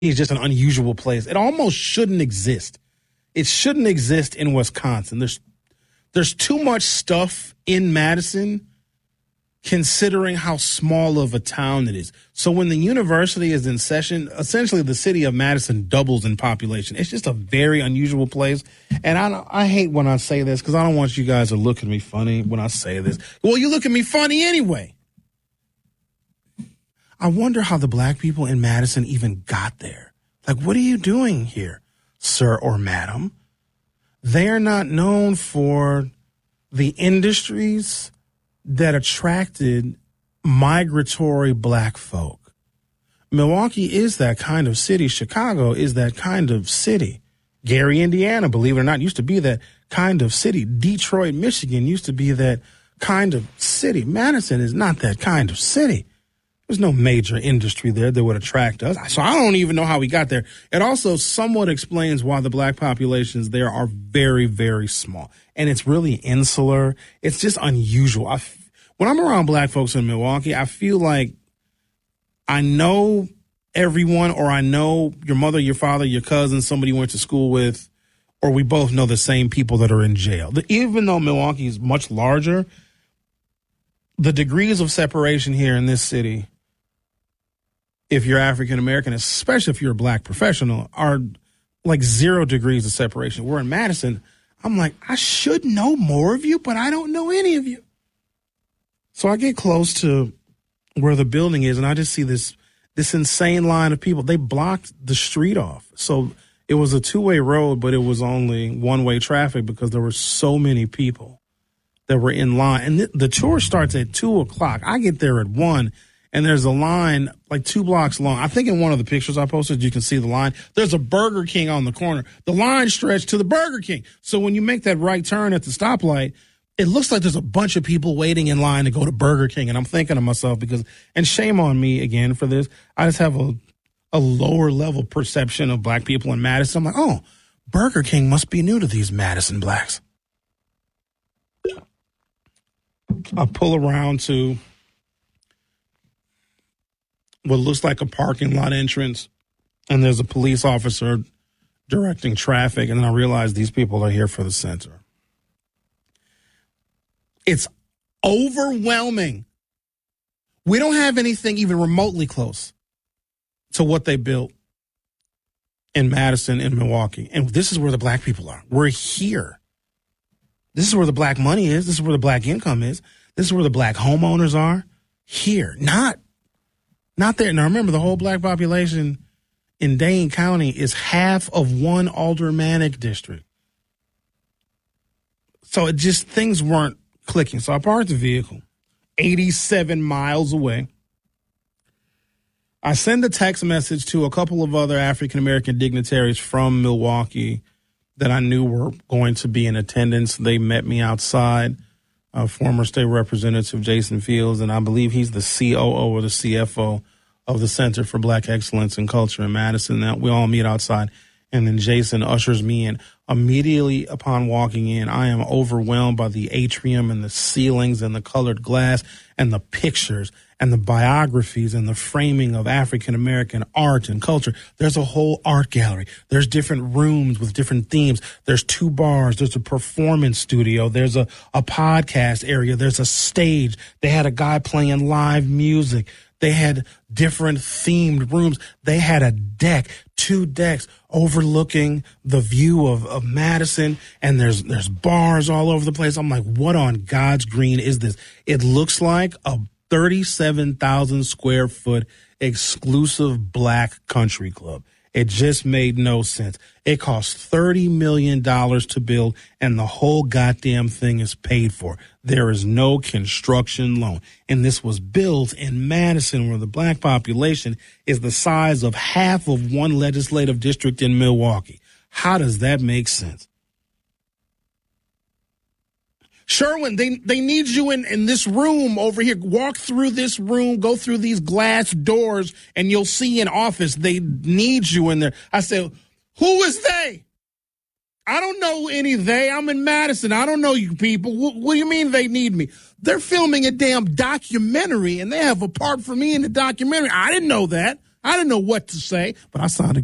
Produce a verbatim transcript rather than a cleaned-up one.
is just an unusual place. It almost shouldn't exist. It shouldn't exist in Wisconsin. There's there's too much stuff in Madison considering how small of a town it is. So when the university is in session, essentially the city of Madison doubles in population. It's just a very unusual place. And I I hate when I say this because I don't want you guys to look at me funny when I say this. Well, you look at me funny anyway. I wonder how the black people in Madison even got there. Like, what are you doing here, sir or madam? They're not known for the industries that attracted migratory black folk. Milwaukee is that kind of city. Chicago is that kind of city. Gary, Indiana, believe it or not, used to be that kind of city. Detroit, Michigan used to be that kind of city. Madison is not that kind of city. There's no major industry there that would attract us. So I don't even know how we got there. It also somewhat explains why the black populations there are very, very small. And it's really insular. It's just unusual. I, when I'm around black folks in Milwaukee, I feel like I know everyone, or I know your mother, your father, your cousin, somebody you went to school with, or we both know the same people that are in jail. Even though Milwaukee is much larger, the degrees of separation here in this city, if you're African American, especially if you're a black professional, are like zero degrees of separation. We're in Madison. I'm like, I should know more of you, but I don't know any of you. So I get close to where the building is, and I just see this this insane line of people. They blocked the street off. So it was a two-way road, but it was only one-way traffic because there were so many people that were in line. And th- the tour starts at two o'clock. I get there at one. And there's a line like two blocks long. I think in one of the pictures I posted, you can see the line. There's a Burger King on the corner. The line stretched to the Burger King. So when you make that right turn at the stoplight, it looks like there's a bunch of people waiting in line to go to Burger King. And I'm thinking to myself, because, and shame on me again for this, I just have a, a lower level perception of black people in Madison. I'm like, oh, Burger King must be new to these Madison blacks. I pull around to what looks like a parking lot entrance, and there's a police officer directing traffic, and then I realize these people are here for the center. It's overwhelming. We don't have anything even remotely close to what they built in Madison and Milwaukee, and this is where the black people are. We're here. This is where the black money is. This is where the black income is. This is where the black homeowners are. Here, not Not there. Now, remember, the whole black population in Dane County is half of one aldermanic district. So it just, things weren't clicking. So I parked the vehicle eighty-seven miles away. I send a text message to a couple of other African-American dignitaries from Milwaukee that I knew were going to be in attendance. They met me outside. Uh, former state representative Jason Fields, and I believe he's the C O O or the C F O of the Center for Black Excellence in Culture in Madison. Now we all meet outside, and then Jason ushers me in. Immediately upon walking in, I am overwhelmed by the atrium and the ceilings and the colored glass and the pictures and the biographies and the framing of African-American art and culture. There's a whole art gallery. There's different rooms with different themes. There's two bars. There's a performance studio. There's a, a podcast area. There's a stage. They had a guy playing live music. They had different themed rooms. They had a deck, two decks overlooking the view of, of Madison, and there's there's bars all over the place. I'm like, what on God's green is this? It looks like a thirty-seven thousand square foot exclusive black country club. It just made no sense. It cost thirty million dollars to build, and the whole goddamn thing is paid for. There is no construction loan. And this was built in Madison, where the black population is the size of half of one legislative district in Milwaukee. How does that make sense? Sherwin, they they need you in, in this room over here. Walk through this room, go through these glass doors, and you'll see an office. They need you in there. I said, who is they? I don't know any they. I'm in Madison. I don't know you people. What, what do you mean they need me? They're filming a damn documentary, and they have a part for me in the documentary. I didn't know that. I didn't know what to say, but I signed a